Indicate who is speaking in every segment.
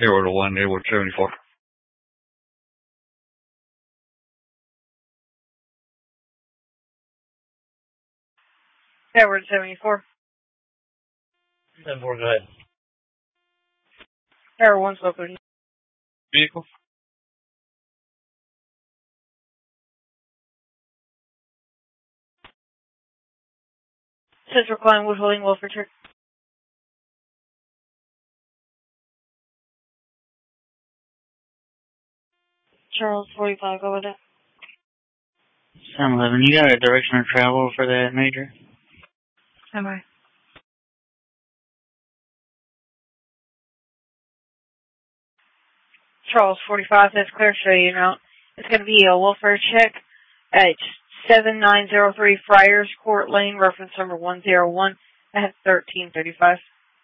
Speaker 1: Airward 1, Airward 74.
Speaker 2: Airward 74.
Speaker 3: 74, go ahead.
Speaker 2: Airward 1's located.
Speaker 1: Vehicle?
Speaker 2: Central Climbwood holding welfare check. Charles 45, go with that.
Speaker 3: 711, you got a direction of travel for that, Major?
Speaker 2: Am I? Charles 45, that's clear, show you now. It's going to be a welfare check at 7903 Friars Court Lane, reference number 101 at 1335.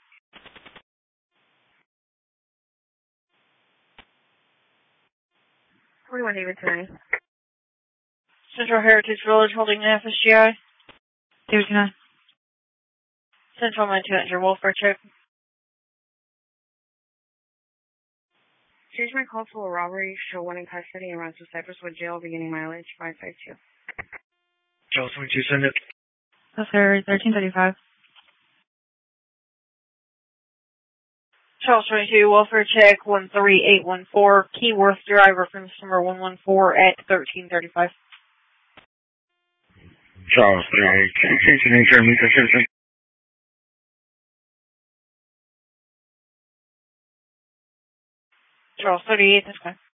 Speaker 2: What do you want to do today? Central Heritage Village holding an FSGI. 229. Central 9200 welfare check. Change my call to a robbery, show one in custody, and runs to Cypresswood Jail, beginning mileage 552.
Speaker 3: Charles 22, send it.
Speaker 2: That's Harry, 1335. Charles 22, welfare check 13814, Keyworth Drive, reference number 114 at 1335.
Speaker 1: Charles 38, citizen.
Speaker 2: Charles 38, that's fine.